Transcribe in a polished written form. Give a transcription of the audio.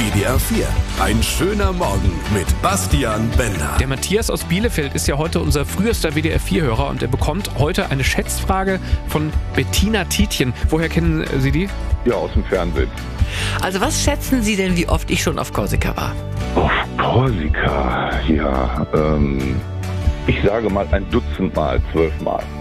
WDR 4. Ein schöner Morgen mit Bastian Bender. Der Matthias aus Bielefeld ist ja heute unser frühester WDR 4-Hörer und er bekommt heute eine Schätzfrage von Bettina Tietjen. Woher kennen Sie die? Ja, aus dem Fernsehen. Also was schätzen Sie denn, wie oft ich schon auf Korsika war? Auf Korsika, ja, ich sage mal 1 Dutzend Mal, 12 Mal.